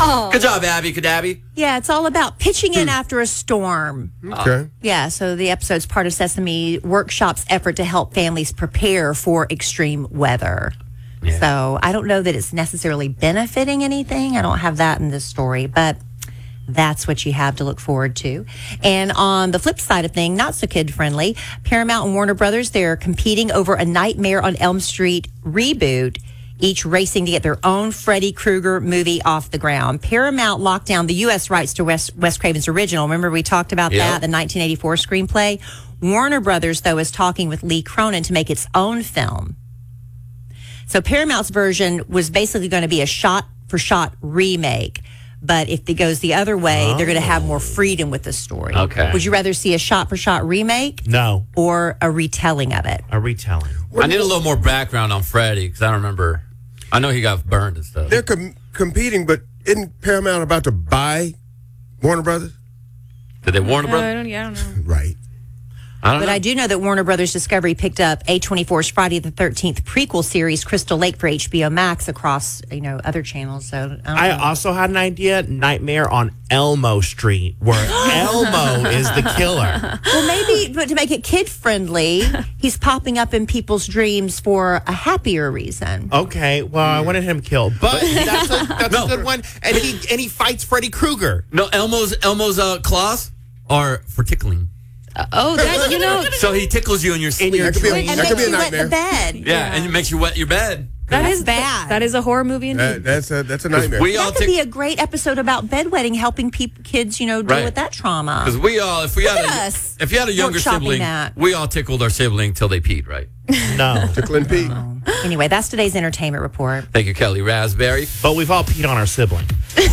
Oh. Good job, Abby Cadabby. Yeah, it's all about pitching in after a storm. Okay. Yeah, so the episode's part of Sesame Workshop's effort to help families prepare for extreme weather. Yeah. So I don't know that it's necessarily benefiting anything. I don't have that in this story, but that's what you have to look forward to. And on the flip side of things, not so kid-friendly, Paramount and Warner Brothers, they're competing over a Nightmare on Elm Street reboot, each racing to get their own Freddy Krueger movie off the ground. Paramount locked down the U.S. rights to Wes Craven's original. Remember we talked about that, the 1984 screenplay? Warner Brothers, though, is talking with Lee Cronin to make its own film. So Paramount's version was basically going to be a shot-for-shot remake. But if it goes the other way, they're going to have more freedom with the story. Okay. Would you rather see a shot-for-shot remake? No. Or a retelling of it? A retelling. I need a little more background on Freddy because I don't remember. I know he got burned and stuff. They're competing, but isn't Paramount about to buy Warner Brothers? Did they Warner I Brothers? don't know. Right. I don't But know. I do know that Warner Brothers Discovery picked up A24's Friday the 13th prequel series, Crystal Lake, for HBO Max across, other channels. So I also had an idea, Nightmare on Elmo Street, where Elmo is the killer. Well, maybe, but to make it kid-friendly, he's popping up in people's dreams for a happier reason. Okay, well, I wanted him killed, but that's a good one. And he fights Freddy Krueger. No, Elmo's claws are for tickling. Oh, that, So he tickles you in your sleep. your That could be dream. And that makes could be a you wet the nightmare. bed. Yeah, and it makes you wet your bed. That's bad. That is a horror movie indeed. That's a nightmare. We all That could be a great episode about bedwetting, helping kids, deal Right. with that trauma. because we all, if you at had us, a younger workshopping sibling, that. we all tickled our sibling till they peed, right? No. Tickling Pete. Anyway, that's today's entertainment report. Thank you, Kelly Raspberry. But we've all peed on our sibling.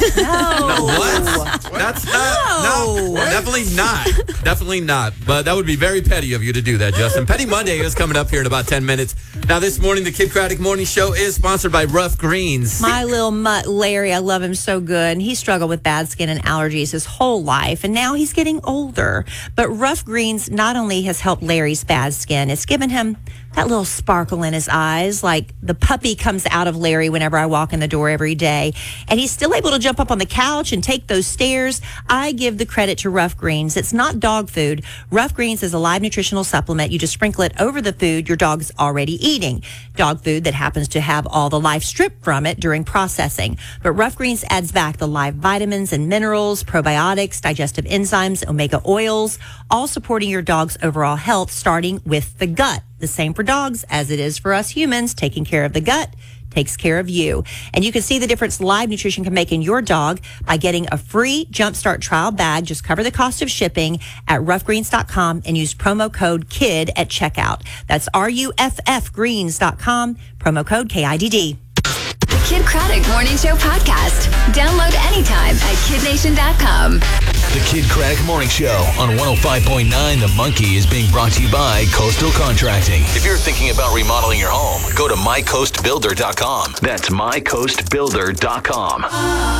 What? That's no, definitely not. Definitely not. But that would be very petty of you to do that, Justin. Petty Monday is coming up here in about 10 minutes. Now, this morning, the Kid Craddock Morning Show is sponsored by Rough Greens. My little mutt, Larry, I love him so good. And he struggled with bad skin and allergies his whole life. And now he's getting older. But Rough Greens not only has helped Larry's bad skin, it's given him that little sparkle in his eyes. Like the puppy comes out of Larry whenever I walk in the door every day. And he's still able to jump up on the couch and take those stairs. I give the credit to Rough Greens. It's not dog food. Rough Greens is a live nutritional supplement. You just sprinkle it over the food your dog's already eating. Dog food that happens to have all the life stripped from it during processing. But Rough Greens adds back the live vitamins and minerals, probiotics, digestive enzymes, omega oils, all supporting your dog's overall health, starting with the gut. The same for dogs as it is for us humans. Taking care of the gut takes care of you. And you can see the difference live nutrition can make in your dog by getting a free Jumpstart trial bag. Just cover the cost of shipping at roughgreens.com and use promo code KID at checkout. That's RUFFgreens.com, promo code KIDD. The Kid Craddock Morning Show podcast. Download anytime at kidnation.com. The Kid Craddock Morning Show on 105.9 The Monkey is being brought to you by Coastal Contracting. If you're thinking about remodeling your home, go to mycoastbuilder.com. That's mycoastbuilder.com.